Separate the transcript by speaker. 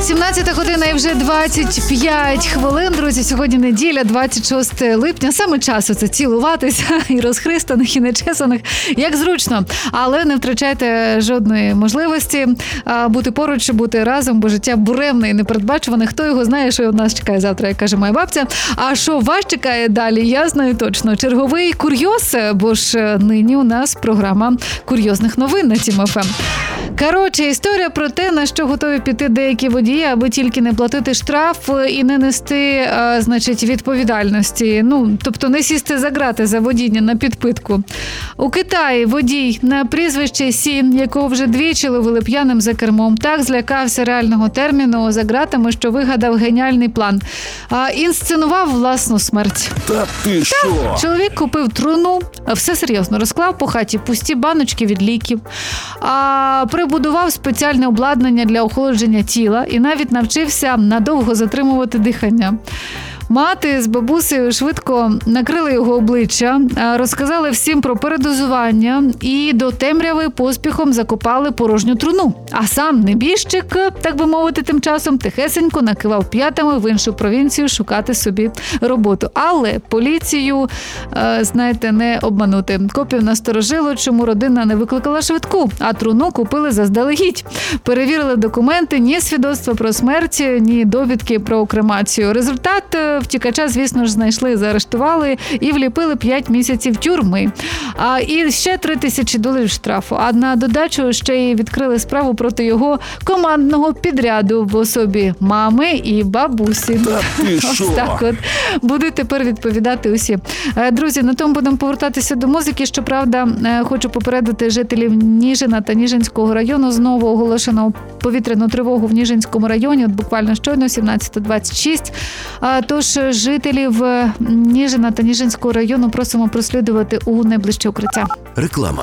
Speaker 1: 17 година і вже 25 хвилин, друзі. Сьогодні неділя, 26 липня. Саме час оце цілуватися і розхристаних, і нечесаних, як зручно. Але не втрачайте жодної можливості бути поруч, бути разом, бо життя буремне і непередбачуване. Хто його знає, що нас чекає завтра, як каже моя бабця. А що вас чекає далі, я знаю точно. Черговий курйоз, бо ж нині у нас програма курйозних новин на Тім ФМ. Коротше, історія про те, на що готові піти деякі водії, аби тільки не платити штраф і не нести, відповідальності. Тобто не сісти за грати за водіння на підпитку. У Китаї водій на прізвище Сі, якого вже двічі ловили п'яним за кермом, так злякався реального терміну за ґратами, що вигадав геніальний план. Інсценував власну смерть.
Speaker 2: Та ти що?
Speaker 1: Чоловік купив труну, все серйозно, розклав по хаті пусті баночки від ліків, прибудував спеціальне обладнання для охолодження тіла і навіть навчився надовго затримувати дихання. Мати з бабусею швидко накрили його обличчя, розказали всім про передозування і до темряви поспіхом закопали порожню труну. А сам небіжчик, так би мовити, тим часом тихесенько накивав п'ятами в іншу провінцію шукати собі роботу. Але поліцію, не обманути. Копів насторожило, чому родина не викликала швидку, а труну купили заздалегідь. Перевірили документи, ні свідоцтва про смерть, ні довідки про кремацію. Результат втікача, звісно ж, знайшли, заарештували і вліпили 5 місяців тюрми. І ще $3000 штрафу. А на додачу ще й відкрили справу проти його командного підряду в особі мами і бабусі. Ось так от. Будуть тепер відповідати усі. Друзі, на тому будемо повертатися до музики. Щоправда, хочу попередити жителів Ніжина та Ніжинського району. Знову оголошено повітряну тривогу в Ніжинському районі, буквально щойно, 17:26. Тож жителів Ніжина та Ніжинського району просимо прослідувати у найближче укриття.
Speaker 2: Реклама.